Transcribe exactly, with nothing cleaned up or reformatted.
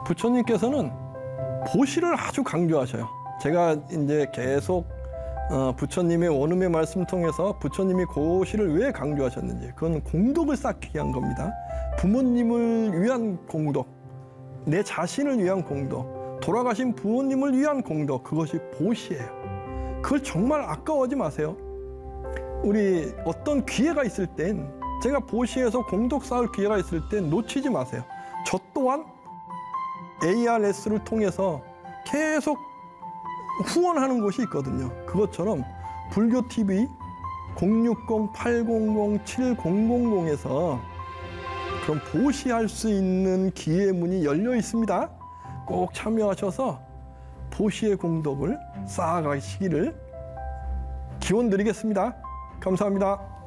부처님께서는 보시를 아주 강조하셔요. 제가 이제 계속 어, 부처님의 원음의 말씀 통해서 부처님이 고시를 왜 강조하셨는지, 그건 공덕을 쌓기 위한 겁니다. 부모님을 위한 공덕, 내 자신을 위한 공덕, 돌아가신 부모님을 위한 공덕, 그것이 보시예요. 그걸 정말 아까워하지 마세요. 우리 어떤 기회가 있을 땐, 제가 보시에서 공덕 쌓을 기회가 있을 땐 놓치지 마세요. 저 또한 에이알에스를 통해서 계속 후원하는 곳이 있거든요. 그것처럼 불교티비 공육공 팔공공 칠공공공에서 그럼 보시할 수 있는 기회 문이 열려 있습니다. 꼭 참여하셔서 보시의 공덕을 쌓아가시기를 기원드리겠습니다. 감사합니다.